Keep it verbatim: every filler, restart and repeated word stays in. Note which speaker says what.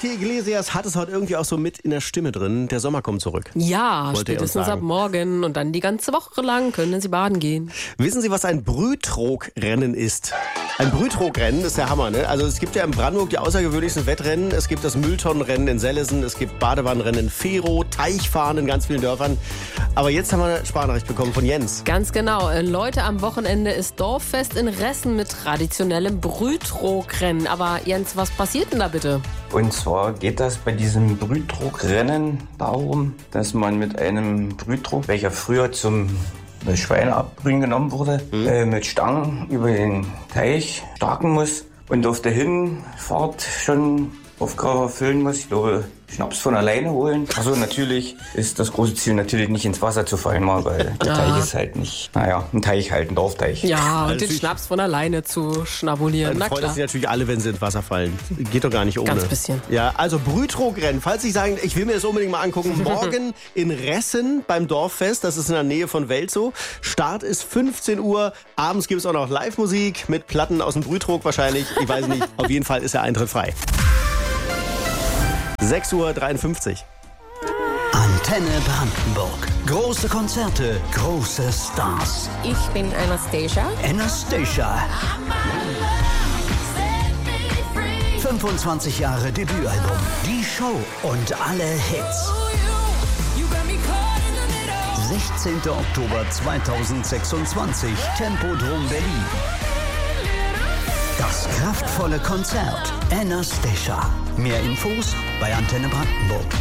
Speaker 1: Enrique Iglesias hat es heute irgendwie auch so mit in der Stimme drin. Der Sommer kommt zurück.
Speaker 2: Ja,
Speaker 1: Wollte er uns
Speaker 2: spätestens ab
Speaker 1: sagen.
Speaker 2: morgen und dann die ganze Woche lang können Sie baden gehen.
Speaker 1: Wissen Sie, was ein Brütrog-Rennen ist? Ein Brütrog-Rennen ist der Hammer, ne? Also es gibt ja in Brandenburg die außergewöhnlichsten Wettrennen. Es gibt das Mülltonnenrennen in Sellesen, es gibt Badewannenrennen in Verow, Teichfahren in ganz vielen Dörfern. Aber jetzt haben wir eine Sprachnachricht bekommen von Jens.
Speaker 2: Ganz genau. Äh, Leute, am Wochenende ist Dorffest in Ressen mit traditionellem Brütrog-Rennen. Aber Jens, was passiert denn da bitte?
Speaker 3: Und zwar geht das bei diesem Brütrog-Rennen darum, dass man mit einem Brütrog, welcher früher zum Schweineabbrühen genommen wurde, mhm. äh, mit Stangen über den Teich starten muss und auf der Hinfahrt schon Aufgabe erfüllen muss. Ich glaube, Schnaps von alleine holen. Also natürlich ist das große Ziel natürlich nicht ins Wasser zu fallen, mal, weil der Teich ist halt nicht, naja, ein Teich halt, ein Dorfteich.
Speaker 2: Ja, und
Speaker 1: Also
Speaker 2: den
Speaker 1: ich-
Speaker 2: Schnaps von alleine zu schnabulieren.
Speaker 1: Dann
Speaker 2: Na
Speaker 1: freut
Speaker 2: klar.
Speaker 1: es sich natürlich alle, wenn sie ins Wasser fallen. Geht doch gar nicht ohne.
Speaker 2: Ganz bisschen.
Speaker 1: Ja, also Brütrog-Rennen. Falls Sie sagen, ich will mir das unbedingt mal angucken, morgen in Ressen beim Dorffest. Das ist in der Nähe von Welzow. Start ist fünfzehn Uhr. Abends gibt es auch noch Live-Musik mit Platten aus dem Brütrog wahrscheinlich. Ich weiß nicht. Auf jeden Fall ist der Eintritt frei. sechs Uhr dreiundfünfzig.
Speaker 4: Antenne Brandenburg. Große Konzerte, große Stars.
Speaker 5: Ich bin Anastasia.
Speaker 4: Anastasia. fünfundzwanzig Jahre Debütalbum. Die Show und alle Hits. sechzehnten Oktober zweitausendsechsundzwanzig. Tempodrom Berlin. Das kraftvolle Konzert. Anastasia. Mehr Infos bei Antenne Brandenburg.